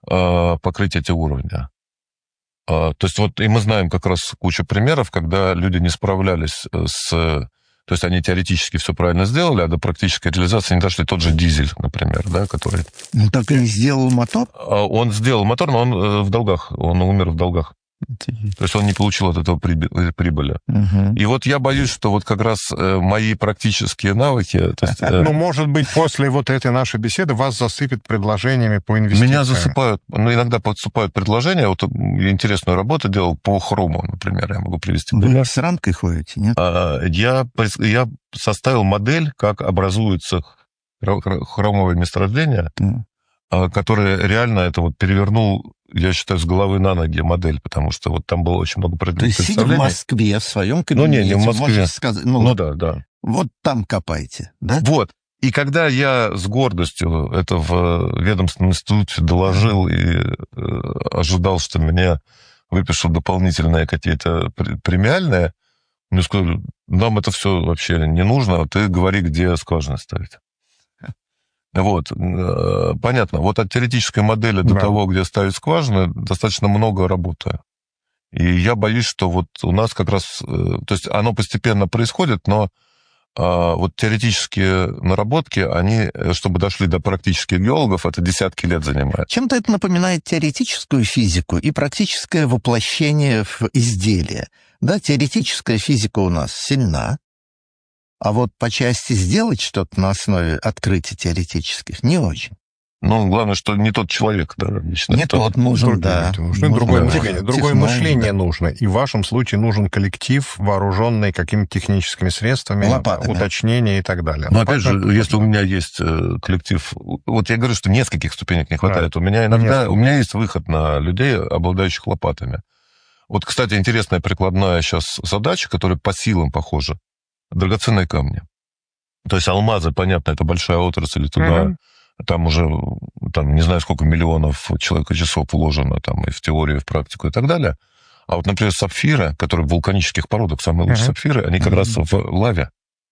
покрыть эти уровни. То есть вот и мы знаем как раз кучу примеров, когда люди не справлялись с... То есть они теоретически все правильно сделали, а до практической реализации не дошли. Тот же дизель, например, да, который... Ну, так и не сделал мотор? Он сделал мотор, но он в долгах, он умер в долгах. То есть он не получил от этого прибыли. Угу. И вот я боюсь, что вот как раз мои практические навыки... То есть, ну, может быть, после вот этой нашей беседы вас засыпят предложениями по инвестициям. Меня засыпают, ну, иногда подсыпают предложения. Вот я интересную работу делал по хрому, например, я могу привести. Вы с рамкой ходите, нет? Я составил модель, как образуются хромовые месторождения, которые реально это вот перевернул, я считаю, с головы на ноги модель, потому что вот там было очень много представлений. То есть, сидя в Москве, в своем кабинете, не в Москве. Сказать, да. Вот там копайте, да? Вот. И когда я с гордостью это в ведомственном институте доложил и ожидал, что мне выпишут дополнительные какие-то премиальные, мне сказали, нам это все вообще не нужно, ты говори, где скважины ставить. Вот, понятно. Вот от теоретической модели до того, где ставить скважины, достаточно много работы. И я боюсь, что вот у нас как раз... То есть оно постепенно происходит, но вот теоретические наработки, они, чтобы дошли до практических геологов, это десятки лет занимает. Чем-то это напоминает теоретическую физику и практическое воплощение в изделие. Да, теоретическая физика у нас сильна, а вот по части сделать что-то на основе открытий теоретических не очень. Ну, главное, что не тот человек, да, лично. Не тот нужен, да. Другое мышление нужно. И в вашем случае нужен коллектив, вооруженный какими-то техническими средствами, лопатами, уточнения и так далее. Но опять же, если у меня есть коллектив... Вот я говорю, что нескольких ступенек не хватает. У меня иногда... У меня есть выход на людей, обладающих лопатами. Вот, кстати, интересная прикладная сейчас задача, которая по силам похожа. Драгоценные камни. То есть алмазы, понятно, это большая отрасль, туда там уже, там, не знаю, сколько миллионов человека-часов вложено там, и в теорию, и в практику, и так далее. А вот, например, сапфиры, которые в вулканических породах, самые лучшие сапфиры, они как раз в лаве,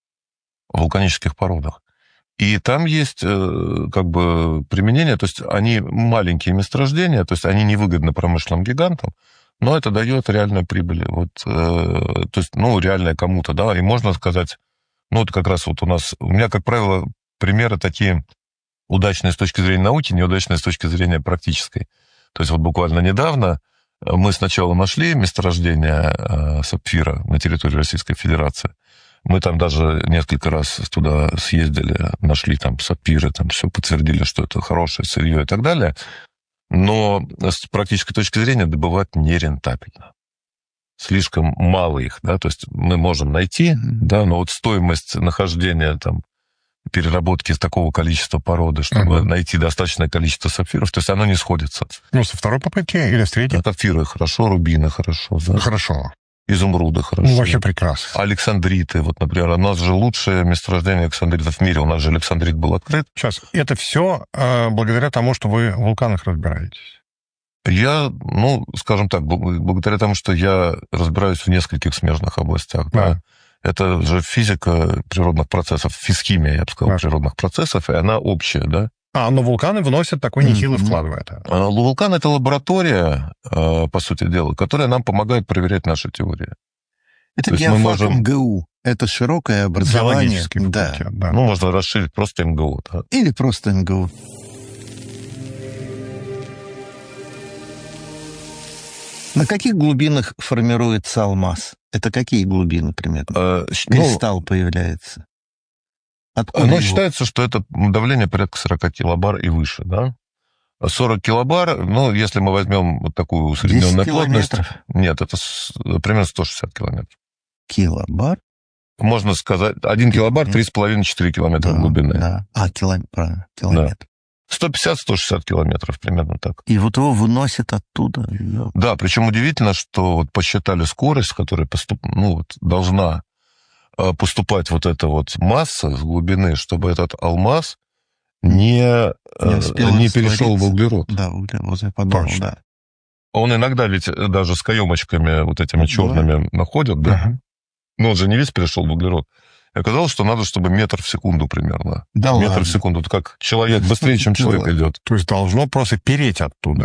в вулканических породах. И там есть как бы применение, то есть они маленькие месторождения, то есть они невыгодны промышленным гигантам, но это дает реальную прибыль. Вот, то есть, ну, реальная кому-то, да, и можно сказать, ну, это как раз вот у меня, как правило, примеры такие удачные с точки зрения науки, неудачные с точки зрения практической. То есть вот буквально недавно мы сначала нашли месторождение сапфира на территории Российской Федерации. Мы там даже несколько раз туда съездили, нашли там сапфиры, там все подтвердили, что это хорошее сырье и так далее. Но с практической точки зрения добывать нерентабельно. Слишком мало их, да, то есть мы можем найти, да, но вот стоимость нахождения там переработки из такого количества породы, чтобы найти достаточное количество сапфиров, то есть оно не сходится. Ну, со второй попытки или с третьей? Сапфиры хорошо, рубины хорошо. Да? Хорошо. Изумруды хорошо. Ну, вообще прекрасно. Александриты, вот, например, у нас же лучшее месторождение александритов в мире, у нас же Александрит был открыт. Сейчас, это все благодаря тому, что вы в вулканах разбираетесь? Я, ну, скажем так, благодаря тому, что я разбираюсь в нескольких смежных областях, да. Это же физика природных процессов, физхимия, я бы сказал, природных процессов, и она общая, да. Но вулканы вносят такой нехилый вклад в это. Вулкан — это лаборатория, по сути дела, которая нам помогает проверять наши теории. Это геофак МГУ. Это широкое образование. Да. Ну, можно расширить просто МГУ. Да. Или просто МГУ. На каких глубинах формируется алмаз? Это какие глубины примерно? Кристалл появляется. Откуда считается, что это давление порядка 40 килобар и выше, да? 40 килобар, ну, если мы возьмем вот такую усредненную плотность... Нет, это примерно 160 километров. Килобар? Можно сказать, 1 килобар 3,5-4 километра глубины. Да. Правильно, километр. Да. 150-160 километров, примерно так. И вот его выносят оттуда. Да, причем удивительно, что вот посчитали скорость, которая должна поступать вот эта вот масса с глубины, чтобы этот алмаз не перешел в углерод. Да, углерод, я подумал, да. Он иногда ведь даже с каемочками вот этими черными находят, да? Но он же не весь перешел в углерод. И оказалось, что надо, чтобы метр в секунду примерно. Да, метр в секунду. Это как человек, быстрее, чем человек идет. То есть должно просто переть оттуда.